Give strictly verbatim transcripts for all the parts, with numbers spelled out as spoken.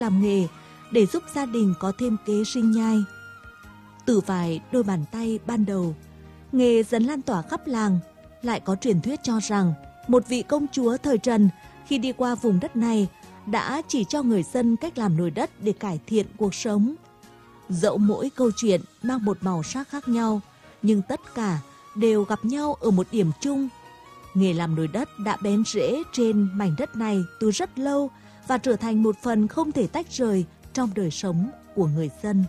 làm nghề để giúp gia đình có thêm kế sinh nhai. Từ vài đôi bàn tay ban đầu, nghề dần lan tỏa khắp làng. Lại có truyền thuyết cho rằng một vị công chúa thời Trần khi đi qua vùng đất này đã chỉ cho người dân cách làm nồi đất để cải thiện cuộc sống. Dẫu mỗi câu chuyện mang một màu sắc khác nhau, nhưng tất cả đều gặp nhau ở một điểm chung. Nghề làm nồi đất đã bén rễ trên mảnh đất này từ rất lâu và trở thành một phần không thể tách rời trong đời sống của người dân.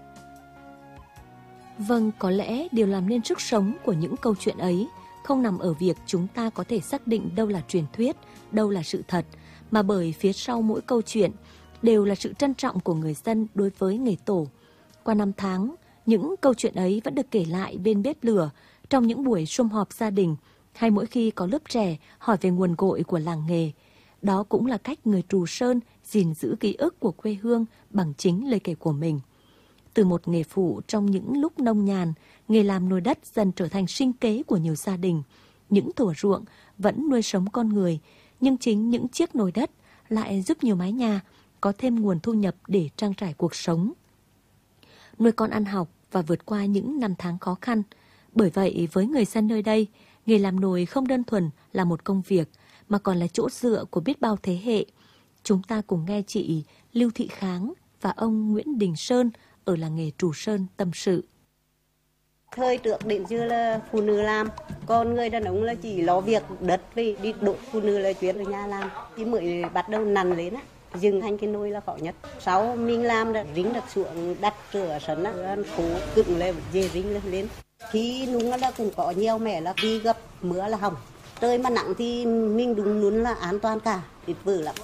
Vâng, có lẽ điều làm nên sức sống của những câu chuyện ấy không nằm ở việc chúng ta có thể xác định đâu là truyền thuyết, đâu là sự thật, mà bởi phía sau mỗi câu chuyện đều là sự trân trọng của người dân đối với nghề tổ. Qua năm tháng, những câu chuyện ấy vẫn được kể lại bên bếp lửa, trong những buổi sum họp gia đình, hay mỗi khi có lớp trẻ hỏi về nguồn cội của làng nghề. Đó cũng là cách người Trù Sơn gìn giữ ký ức của quê hương bằng chính lời kể của mình. Từ một nghề phụ trong những lúc nông nhàn, nghề làm nồi đất dần trở thành sinh kế của nhiều gia đình. Những thửa ruộng vẫn nuôi sống con người, nhưng chính những chiếc nồi đất lại giúp nhiều mái nhà có thêm nguồn thu nhập để trang trải cuộc sống, nuôi con ăn học và vượt qua những năm tháng khó khăn. Bởi vậy, với người dân nơi đây, nghề làm nồi không đơn thuần là một công việc, mà còn là chỗ dựa của biết bao thế hệ. Chúng ta cùng nghe chị Lưu Thị Kháng và ông Nguyễn Đình Sơn ở làng nghề Trù Sơn tâm sự. Thời trước đến chưa là phụ nữ làm, còn người đàn ông là chỉ lo việc đất vì đi đốt, phụ nữ là chuyện ở nhà làm. Chỉ mới bắt đầu nằn lên á, dừng thành cái nồi là khó nhất. Sau mình làm đã rính được xuống đặt rửa sân á, ăn phủ cựng lên dê rính lên lên. Khi nung là cũng có nhiều mẹ là vì gấp mưa là hỏng. Trời mà nặng thì mình đúng luôn là an toàn cả, ít vử lắm.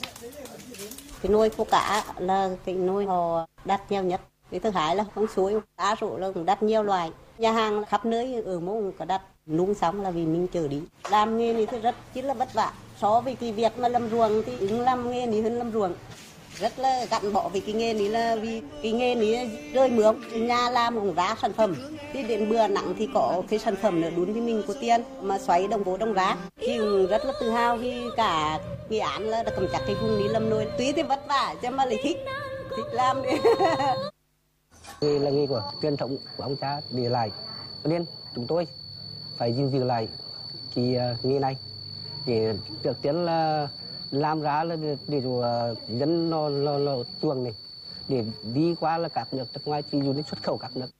Cái nồi khô cá là cái nồi họ đắt nhiều nhất. Cái thứ hai là con suối, đa số là cũng đắt nhiều loại. Nhà hàng khắp nơi ở mông có đắt. Nung xong là vì mình chờ đi. Làm nghề này thì rất chính là vất vả. So với cái việc mà làm ruộng thì ứng làm nghề này hơn làm ruộng. Rất là gắn bó với cái nghề này là vì cái nghề này rơi mướn. Nhà làm cũng ra sản phẩm. Thì đến bữa nặng thì có cái sản phẩm nữa đúng với mình có tiền. Mà xoáy đồng bố đồng ra. Thì rất là tự hào khi cả Nghệ An là đã cầm chắc cái vùng này làm nồi. Tuy thì vất vả chứ mà lại thích. Thích làm đi. Nghề là nghề của truyền thống của ông cha để lại, cho nên chúng tôi phải gìn giữ lại cái nghề này để trước tiên là làm ra là để, để cho dân nó nó, nó chuồng này để đi qua là các nước nước ngoài, ví dụ như xuất khẩu các nước.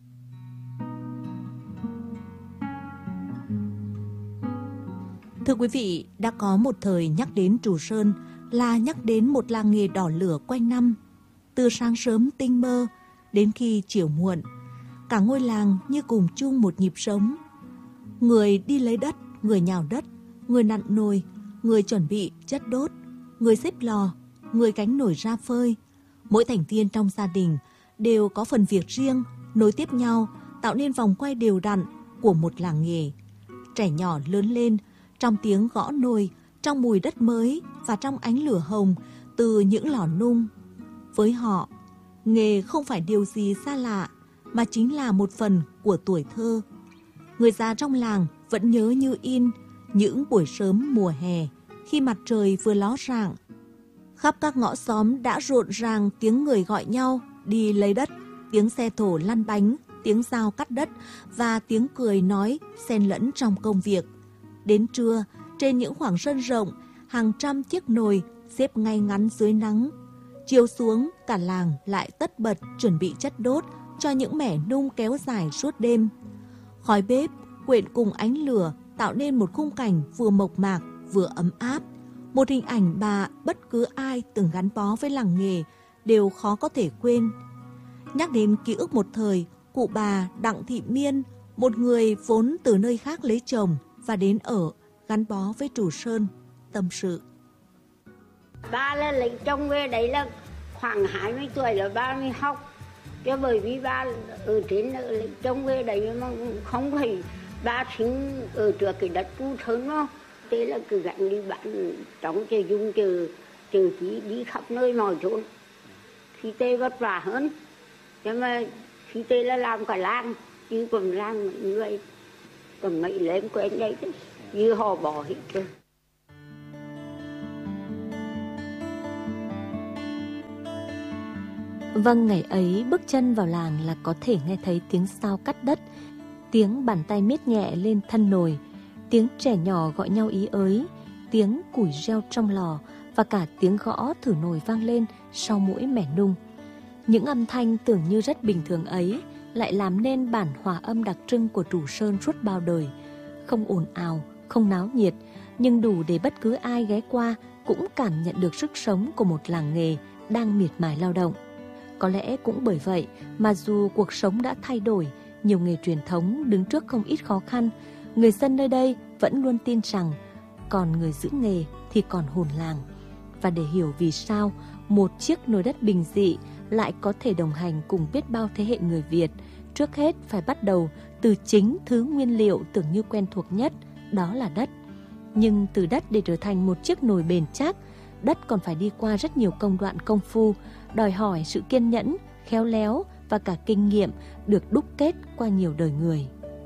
Thưa quý vị, đã có một thời nhắc đến Trù Sơn là nhắc đến một làng nghề đỏ lửa quanh năm. Từ sáng sớm tinh mơ đến khi chiều muộn, cả ngôi làng như cùng chung một nhịp sống. Người đi lấy đất, người nhào đất, người nặn nồi, người chuẩn bị chất đốt, người xếp lò, người gánh nồi ra phơi. Mỗi thành viên trong gia đình đều có phần việc riêng, nối tiếp nhau, tạo nên vòng quay đều đặn của một làng nghề. Trẻ nhỏ lớn lên trong tiếng gõ nồi, trong mùi đất mới và trong ánh lửa hồng từ những lò nung. Với họ, nghề không phải điều gì xa lạ, mà chính là một phần của tuổi thơ. Người già trong làng vẫn nhớ như in những buổi sớm mùa hè khi mặt trời vừa ló rạng. Khắp các ngõ xóm đã rộn ràng tiếng người gọi nhau đi lấy đất, tiếng xe thổ lăn bánh, tiếng dao cắt đất và tiếng cười nói xen lẫn trong công việc. Đến trưa, trên những khoảng sân rộng, hàng trăm chiếc nồi xếp ngay ngắn dưới nắng. Chiều xuống, cả làng lại tất bật chuẩn bị chất đốt cho những mẻ nung kéo dài suốt đêm. Khói bếp quyện cùng ánh lửa tạo nên một khung cảnh vừa mộc mạc vừa ấm áp. Một hình ảnh mà bất cứ ai từng gắn bó với làng nghề đều khó có thể quên. Nhắc đến ký ức một thời, cụ bà Đặng Thị Miên, một người vốn từ nơi khác lấy chồng và đến ở gắn bó với Trù Sơn, tâm sự. Ba là lấy chồng về đấy là khoảng hai mươi tuổi là ba mới học. Chứ bởi vì ba ở trên là lấy chồng về đấy mà không phải ba sinh ở trước cái đất Trù Sơn mà. Thế là cứ gánh đi bán trong trời dung chờ chờ chỉ đi khắp nơi mọi chỗ. Khi tê vất vả hơn. Nhưng mà khi tê là làm cả làng, chứ còn làng như vậy. Còn mấy lên quen đấy chứ, như họ bỏ hết rồi. Vâng, ngày ấy bước chân vào làng là có thể nghe thấy tiếng sao cắt đất, tiếng bàn tay miết nhẹ lên thân nồi, tiếng trẻ nhỏ gọi nhau ý ới, tiếng củi reo trong lò và cả tiếng gõ thử nồi vang lên sau mỗi mẻ nung. Những âm thanh tưởng như rất bình thường ấy lại làm nên bản hòa âm đặc trưng của Trù Sơn suốt bao đời. Không ồn ào, không náo nhiệt, nhưng đủ để bất cứ ai ghé qua cũng cảm nhận được sức sống của một làng nghề đang miệt mài lao động. Có lẽ cũng bởi vậy mà dù cuộc sống đã thay đổi, nhiều nghề truyền thống đứng trước không ít khó khăn, người dân nơi đây vẫn luôn tin rằng còn người giữ nghề thì còn hồn làng. Và để hiểu vì sao một chiếc nồi đất bình dị lại có thể đồng hành cùng biết bao thế hệ người Việt, trước hết phải bắt đầu từ chính thứ nguyên liệu tưởng như quen thuộc nhất, đó là đất. Nhưng từ đất để trở thành một chiếc nồi bền chắc, đất còn phải đi qua rất nhiều công đoạn công phu, đòi hỏi sự kiên nhẫn, khéo léo và cả kinh nghiệm được đúc kết qua nhiều đời người.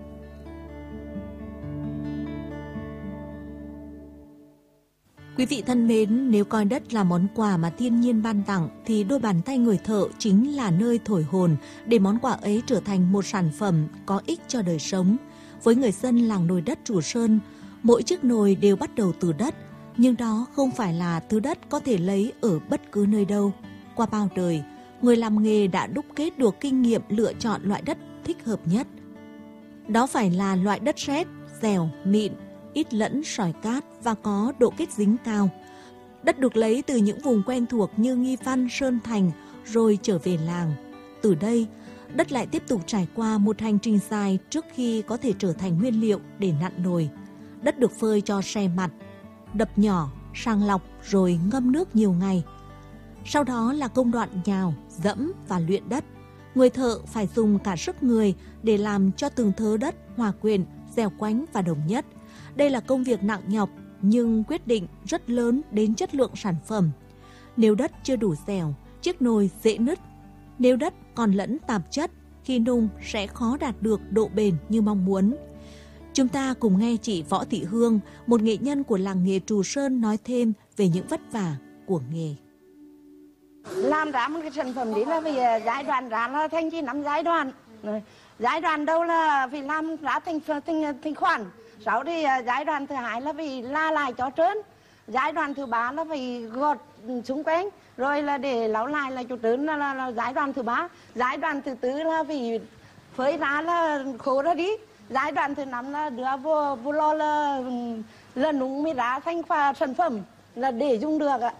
Quý vị thân mến, nếu coi đất là món quà mà thiên nhiên ban tặng thì đôi bàn tay người thợ chính là nơi thổi hồn để món quà ấy trở thành một sản phẩm có ích cho đời sống. Với người dân làng nồi đất Trù Sơn, mỗi chiếc nồi đều bắt đầu từ đất, nhưng đó không phải là thứ đất có thể lấy ở bất cứ nơi đâu. Qua bao đời, người làm nghề đã đúc kết được kinh nghiệm lựa chọn loại đất thích hợp nhất. Đó phải là loại đất sét, dẻo, mịn, ít lẫn sỏi cát và có độ kết dính cao. Đất được lấy từ những vùng quen thuộc như Nghi Văn, Sơn Thành rồi trở về làng. Từ đây, đất lại tiếp tục trải qua một hành trình dài trước khi có thể trở thành nguyên liệu để nặn nồi. Đất được phơi cho se mặt, đập nhỏ, sàng lọc rồi ngâm nước nhiều ngày. Sau đó là công đoạn nhào, dẫm và luyện đất. Người thợ phải dùng cả sức người để làm cho từng thớ đất hòa quyện, dẻo quánh và đồng nhất. Đây là công việc nặng nhọc nhưng quyết định rất lớn đến chất lượng sản phẩm. Nếu đất chưa đủ dẻo, chiếc nồi dễ nứt. Nếu đất còn lẫn tạp chất, khi nung sẽ khó đạt được độ bền như mong muốn. Chúng ta cùng nghe chị Võ Thị Hương, một nghệ nhân của làng nghề Trù Sơn nói thêm về những vất vả của nghề. Làm ra một cái sản phẩm đấy là vì giai đoạn ra là thành chỉ năm giai đoạn. Giai đoạn đâu là vì làm ra thành thành thành khoản. Sau thì giai đoạn thứ hai là vì la lại cho trơn. Giai đoạn thứ ba là vì gọt xung quanh. Rồi là để lau lại là cho trơn là, là, là giai đoạn thứ ba. Giai đoạn thứ tư là vì phơi ra là khô ra đi. Giai đoạn thứ năm là đưa vô, vô lo là, là nung mới ra thành pha sản phẩm là để dùng được ạ.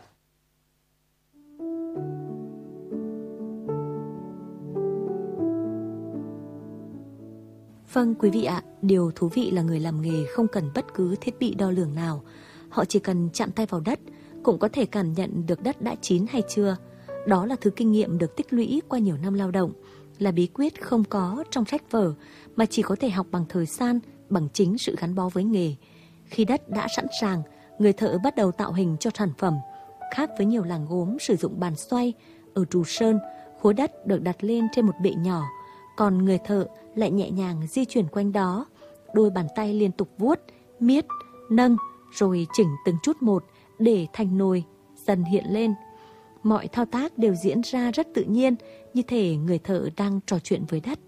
Vâng quý vị ạ, điều thú vị là người làm nghề không cần bất cứ thiết bị đo lường nào. Họ chỉ cần chạm tay vào đất, cũng có thể cảm nhận được đất đã chín hay chưa. Đó là thứ kinh nghiệm được tích lũy qua nhiều năm lao động, là bí quyết không có trong sách vở, mà chỉ có thể học bằng thời gian, bằng chính sự gắn bó với nghề. Khi đất đã sẵn sàng, người thợ bắt đầu tạo hình cho sản phẩm. Khác với nhiều làng gốm sử dụng bàn xoay, ở Trù Sơn, khối đất được đặt lên trên một bệ nhỏ, còn người thợ lại nhẹ nhàng di chuyển quanh đó. Đôi bàn tay liên tục vuốt, miết, nâng, rồi chỉnh từng chút một để thành nồi dần hiện lên. Mọi thao tác đều diễn ra rất tự nhiên, như thể người thợ đang trò chuyện với đất.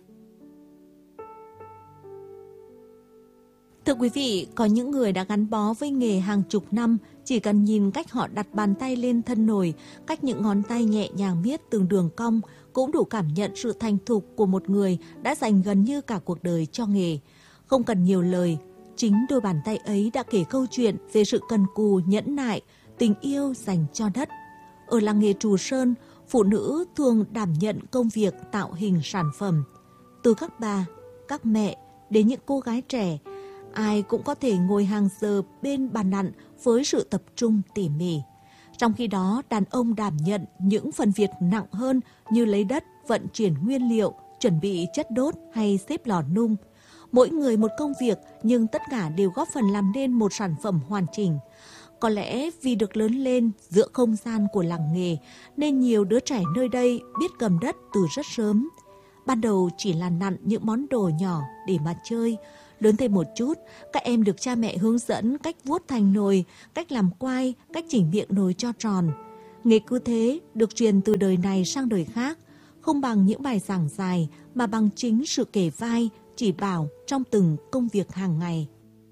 Thưa quý vị, có những người đã gắn bó với nghề hàng chục năm, chỉ cần nhìn cách họ đặt bàn tay lên thân nồi, cách những ngón tay nhẹ nhàng miết từng đường cong, cũng đủ cảm nhận sự thành thục của một người đã dành gần như cả cuộc đời cho nghề. Không cần nhiều lời, chính đôi bàn tay ấy đã kể câu chuyện về sự cần cù, nhẫn nại, tình yêu dành cho đất. Ở làng nghề Trù Sơn, phụ nữ thường đảm nhận công việc tạo hình sản phẩm. Từ các bà, các mẹ đến những cô gái trẻ, ai cũng có thể ngồi hàng giờ bên bàn nặn với sự tập trung tỉ mỉ. Trong khi đó, đàn ông đảm nhận những phần việc nặng hơn như lấy đất, vận chuyển nguyên liệu, chuẩn bị chất đốt hay xếp lò nung. Mỗi người một công việc nhưng tất cả đều góp phần làm nên một sản phẩm hoàn chỉnh. Có lẽ vì được lớn lên giữa không gian của làng nghề nên nhiều đứa trẻ nơi đây biết cầm đất từ rất sớm. Ban đầu chỉ là nặn những món đồ nhỏ để mà chơi. Lớn thêm một chút, các em được cha mẹ hướng dẫn cách vuốt thành nồi, cách làm quai, cách chỉnh miệng nồi cho tròn. Nghề cứ thế được truyền từ đời này sang đời khác. không bằng những bài giảng dài mà bằng chính sự kể vai, chỉ bảo trong từng công việc hàng ngày.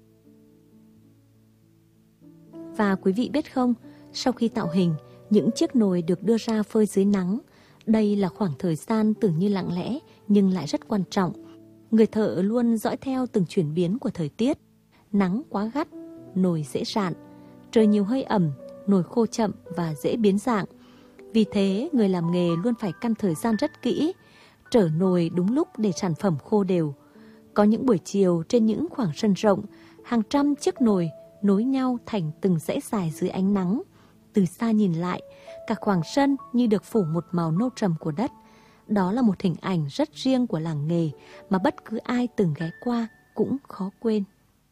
Và quý vị biết không, sau khi tạo hình, những chiếc nồi được đưa ra phơi dưới nắng. Đây là khoảng thời gian tưởng như lặng lẽ nhưng lại rất quan trọng. Người thợ luôn dõi theo từng chuyển biến của thời tiết. Nắng quá gắt, nồi dễ rạn. Trời nhiều hơi ẩm, nồi khô chậm và dễ biến dạng. Vì thế, người làm nghề luôn phải căn thời gian rất kỹ, trở nồi đúng lúc để sản phẩm khô đều. Có những buổi chiều trên những khoảng sân rộng, hàng trăm chiếc nồi nối nhau thành từng dãy dài dưới ánh nắng. Từ xa nhìn lại, cả khoảng sân như được phủ một màu nâu trầm của đất. Đó là một hình ảnh rất riêng của làng nghề mà bất cứ ai từng ghé qua cũng khó quên.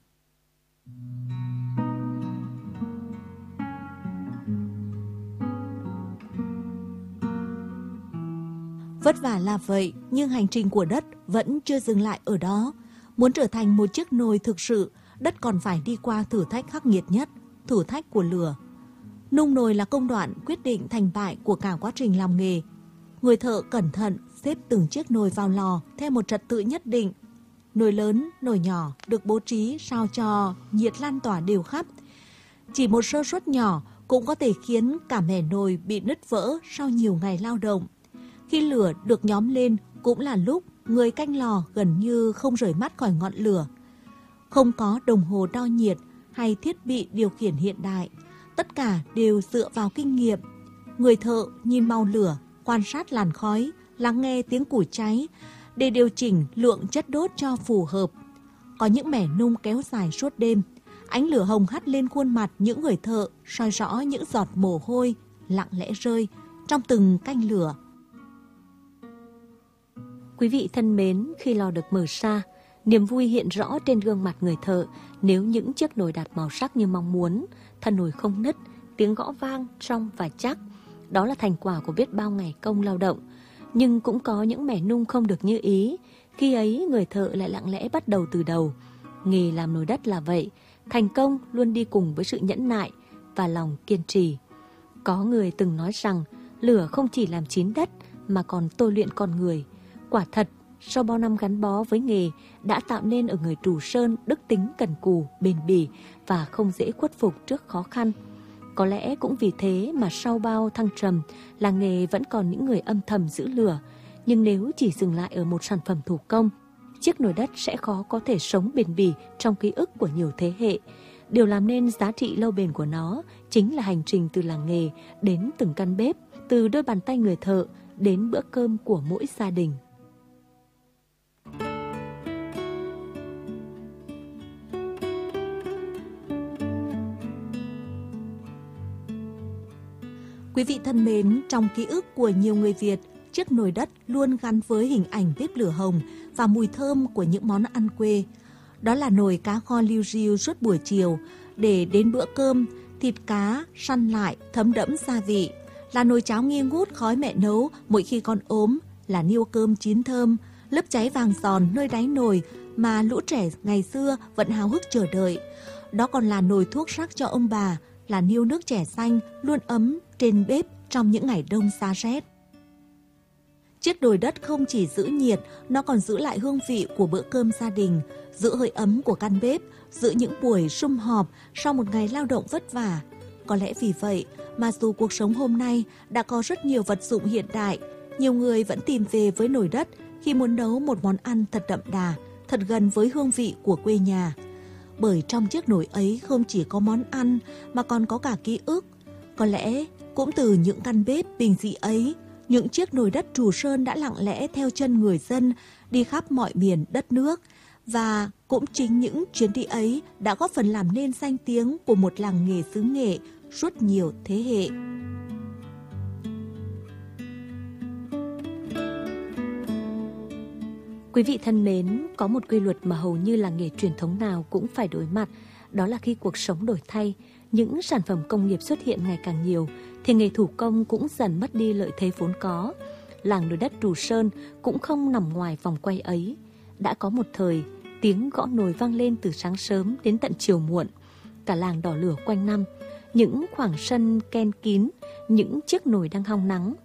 Vất vả là vậy, nhưng hành trình của đất vẫn chưa dừng lại ở đó. Muốn trở thành một chiếc nồi thực sự, đất còn phải đi qua thử thách khắc nghiệt nhất, thử thách của lửa. Nung nồi là công đoạn quyết định thành bại của cả quá trình làm nghề. Người thợ cẩn thận xếp từng chiếc nồi vào lò theo một trật tự nhất định. Nồi lớn, nồi nhỏ được bố trí sao cho nhiệt lan tỏa đều khắp. Chỉ một sơ suất nhỏ cũng có thể khiến cả mẻ nồi bị nứt vỡ sau nhiều ngày lao động. Khi lửa được nhóm lên cũng là lúc người canh lò gần như không rời mắt khỏi ngọn lửa. Không có đồng hồ đo nhiệt hay thiết bị điều khiển hiện đại. Tất cả đều dựa vào kinh nghiệm. Người thợ nhìn màu lửa, quan sát làn khói, lắng nghe tiếng củi cháy để điều chỉnh lượng chất đốt cho phù hợp. Có những mẻ nung kéo dài suốt đêm. Ánh lửa hồng hắt lên khuôn mặt những người thợ, soi rõ những giọt mồ hôi lặng lẽ rơi trong từng canh lửa. Quý vị thân mến, khi lò được mở ra, niềm vui hiện rõ trên gương mặt người thợ nếu những chiếc nồi đạt màu sắc như mong muốn, thân nồi không nứt, tiếng gõ vang trong và chắc. Đó là thành quả của biết bao ngày công lao động. Nhưng cũng có những mẻ nung không được như ý. Khi ấy người thợ lại lặng lẽ bắt đầu từ đầu. Nghề làm nồi đất là vậy, thành công luôn đi cùng với sự nhẫn nại và lòng kiên trì. Có người từng nói rằng lửa không chỉ làm chín đất mà còn tôi luyện con người. Quả thật, sau bao năm gắn bó với nghề đã tạo nên ở người Trù Sơn đức tính cần cù, bền bỉ và không dễ khuất phục trước khó khăn. Có lẽ cũng vì thế mà sau bao thăng trầm, làng nghề vẫn còn những người âm thầm giữ lửa. Nhưng nếu chỉ dừng lại ở một sản phẩm thủ công, chiếc nồi đất sẽ khó có thể sống bền bỉ trong ký ức của nhiều thế hệ. Điều làm nên giá trị lâu bền của nó chính là hành trình từ làng nghề đến từng căn bếp, từ đôi bàn tay người thợ đến bữa cơm của mỗi gia đình. Quý vị thân mến, trong ký ức của nhiều người Việt, chiếc nồi đất luôn gắn với hình ảnh bếp lửa hồng và mùi thơm của những món ăn quê. Đó là nồi cá kho liu riu suốt buổi chiều, để đến bữa cơm, thịt cá săn lại thấm đẫm gia vị. Là nồi cháo nghi ngút khói mẹ nấu mỗi khi con ốm, là niêu cơm chín thơm, lớp cháy vàng giòn nơi đáy nồi mà lũ trẻ ngày xưa vẫn háo hức chờ đợi. Đó còn là nồi thuốc sắc cho ông bà, là niêu nước chè xanh luôn ấm trên bếp trong những ngày đông giá rét. Chiếc nồi đất không chỉ giữ nhiệt, nó còn giữ lại hương vị của bữa cơm gia đình, giữ hơi ấm của căn bếp, giữ những buổi sum họp sau một ngày lao động vất vả. Có lẽ vì vậy mà dù cuộc sống hôm nay đã có rất nhiều vật dụng hiện đại, nhiều người vẫn tìm về với nồi đất khi muốn nấu một món ăn thật đậm đà, thật gần với hương vị của quê nhà. Bởi trong chiếc nồi ấy không chỉ có món ăn mà còn có cả ký ức. Có lẽ cũng từ những căn bếp bình dị ấy, những chiếc nồi đất Trù Sơn đã lặng lẽ theo chân người dân đi khắp mọi miền đất nước. Và cũng chính những chuyến đi ấy đã góp phần làm nên danh tiếng của một làng nghề xứ Nghệ suốt nhiều thế hệ. Quý vị thân mến, có một quy luật mà hầu như làng nghề truyền thống nào cũng phải đối mặt. Đó là khi cuộc sống đổi thay, những sản phẩm công nghiệp xuất hiện ngày càng nhiều, thì nghề thủ công cũng dần mất đi lợi thế vốn có. Làng nồi đất Trù Sơn cũng không nằm ngoài vòng quay ấy. Đã có một thời, tiếng gõ nồi vang lên từ sáng sớm đến tận chiều muộn. Cả làng đỏ lửa quanh năm, những khoảng sân ken kín, những chiếc nồi đang hong nắng,